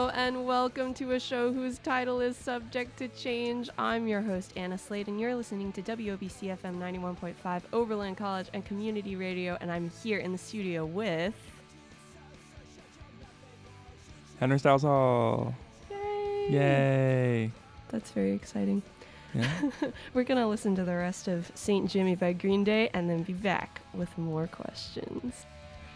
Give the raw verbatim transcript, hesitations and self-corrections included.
and welcome to a show whose title is subject to change. I'm your host, Anna Slade, and you're listening to W O B C F M ninety-one point five Overland College and Community Radio, and I'm here in the studio with... Henry Styles Hall. Yay! Yay! That's very exciting. Yeah. We're gonna listen to the rest of Saint Jimmy by Green Day and then be back with more questions.